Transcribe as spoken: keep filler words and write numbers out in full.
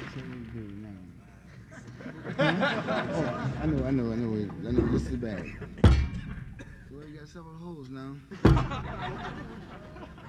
Say his big name. Oh, I know, I know, I know. it- I know. This is bad. Well, you got several holes now.